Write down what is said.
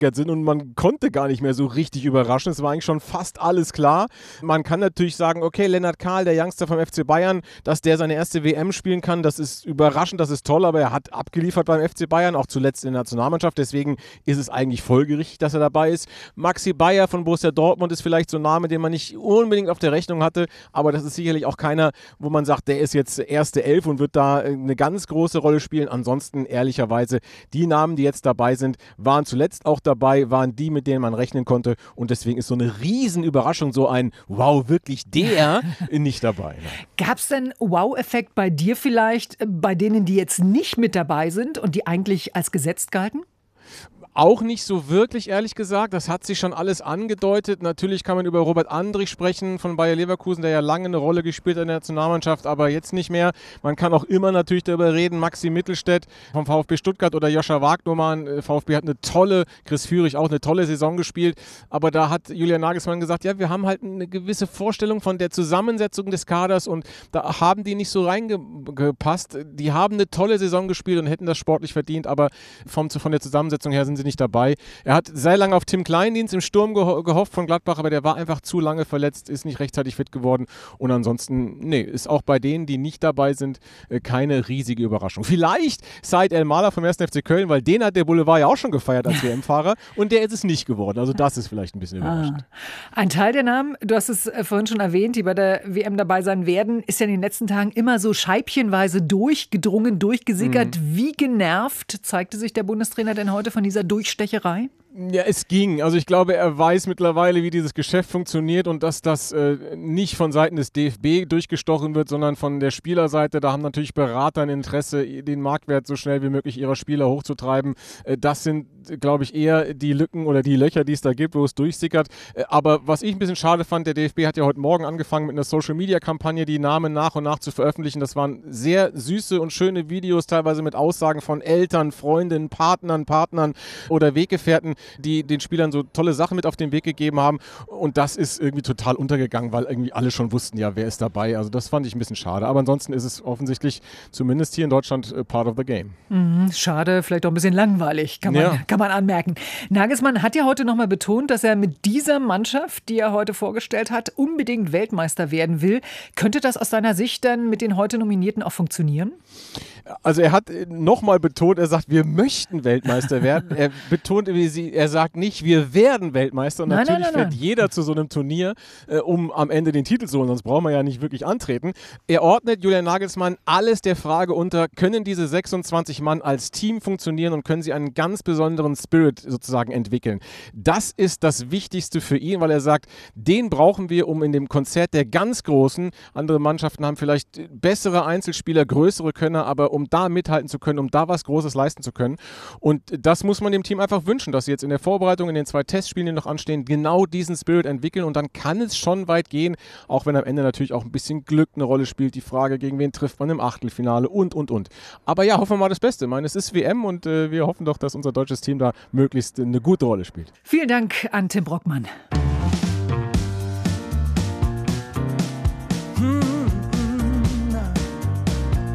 Stuttgart sind und man konnte gar nicht mehr so richtig überraschen. Es war eigentlich schon fast alles klar. Man kann natürlich sagen, okay, Lennart Kahl, der Youngster vom FC Bayern, dass der seine erste WM spielen kann, das ist überraschend, das ist toll, aber er hat abgeliefert beim FC Bayern, auch zuletzt in der Nationalmannschaft. Deswegen ist es eigentlich folgerichtig, dass er dabei ist. Maxi Bayer von Borussia Dortmund ist vielleicht so ein Name, den man nicht unbedingt auf der Rechnung hatte, aber das ist sicherlich auch keiner, wo man sagt, der ist jetzt erste Elf und wird da eine ganz große Rolle spielen. Ansonsten, ehrlicherweise, die Namen, die jetzt dabei sind, waren zuletzt auch dabei, waren die, mit denen man rechnen konnte und deswegen ist so eine Riesenüberraschung, so ein Wow, wirklich der nicht dabei. Gab es denn Wow-Effekt bei dir vielleicht, bei denen, die jetzt nicht mit dabei sind und die eigentlich als gesetzt galten? Auch nicht so wirklich, ehrlich gesagt. Das hat sich schon alles angedeutet. Natürlich kann man über Robert Andrich sprechen von Bayer Leverkusen, der ja lange eine Rolle gespielt hat in der Nationalmannschaft, aber jetzt nicht mehr. Man kann auch immer natürlich darüber reden, Maxi Mittelstädt vom VfB Stuttgart oder Joscha Wagnumann. VfB hat eine tolle, Chris Führig auch eine tolle Saison gespielt, aber da hat Julian Nagelsmann gesagt, ja, wir haben halt eine gewisse Vorstellung von der Zusammensetzung des Kaders und da haben die nicht so reingepasst. Die haben eine tolle Saison gespielt und hätten das sportlich verdient, aber von der Zusammensetzung her sind sie nicht dabei. Er hat sehr lange auf Tim Kleindienst im Sturm gehofft von Gladbach, aber der war einfach zu lange verletzt, ist nicht rechtzeitig fit geworden und ansonsten, nee, ist auch bei denen, die nicht dabei sind, keine riesige Überraschung. Vielleicht Said El-Mallah vom 1. FC Köln, weil den hat der Boulevard ja auch schon gefeiert als WM-Fahrer und der ist es nicht geworden. Also das ist vielleicht ein bisschen überraschend. Ein Teil der Namen, du hast es vorhin schon erwähnt, die bei der WM dabei sein werden, ist ja in den letzten Tagen immer so scheibchenweise durchgesickert. Wie genervt zeigte sich der Bundestrainer denn heute von dieser Durchstecherei? Ja, es ging. Also ich glaube, er weiß mittlerweile, wie dieses Geschäft funktioniert und dass das nicht von Seiten des DFB durchgestochen wird, sondern von der Spielerseite. Da haben natürlich Berater ein Interesse, den Marktwert so schnell wie möglich ihrer Spieler hochzutreiben. Das sind, glaube ich, eher die Lücken oder die Löcher, die es da gibt, wo es durchsickert. Aber was ich ein bisschen schade fand, der DFB hat ja heute Morgen angefangen mit einer Social-Media-Kampagne, die Namen nach und nach zu veröffentlichen. Das waren sehr süße und schöne Videos, teilweise mit Aussagen von Eltern, Freundinnen, Partnern oder Weggefährten, die den Spielern so tolle Sachen mit auf den Weg gegeben haben und das ist irgendwie total untergegangen, weil irgendwie alle schon wussten, ja, wer ist dabei. Also das fand ich ein bisschen schade, aber ansonsten ist es offensichtlich, zumindest hier in Deutschland, part of the game. Schade, vielleicht auch ein bisschen langweilig, kann man anmerken. Nagelsmann hat ja heute nochmal betont, dass er mit dieser Mannschaft, die er heute vorgestellt hat, unbedingt Weltmeister werden will. Könnte das aus deiner Sicht dann mit den heute Nominierten auch funktionieren? Also er hat nochmal betont, er sagt, wir möchten Weltmeister werden. Er betont, er sagt nicht, wir werden Weltmeister. Und natürlich fährt jeder zu so einem Turnier, um am Ende den Titel zu holen, sonst brauchen wir ja nicht wirklich antreten. Er ordnet Julian Nagelsmann alles der Frage unter, können diese 26 Mann als Team funktionieren und können sie einen ganz besonderen Spirit sozusagen entwickeln. Das ist das Wichtigste für ihn, weil er sagt, den brauchen wir, um in dem Konzert der ganz Großen, andere Mannschaften haben vielleicht bessere Einzelspieler, größere Könner, aber um da mithalten zu können, um da was Großes leisten zu können. Und das muss man dem Team einfach wünschen, dass sie jetzt in der Vorbereitung, in den 2 Testspielen, die noch anstehen, genau diesen Spirit entwickeln und dann kann es schon weit gehen, auch wenn am Ende natürlich auch ein bisschen Glück eine Rolle spielt, die Frage, gegen wen trifft man im Achtelfinale und. Aber ja, hoffen wir mal das Beste. Ich meine, es ist WM und wir hoffen doch, dass unser deutsches Team da möglichst eine gute Rolle spielt. Vielen Dank an Tim Brockmann.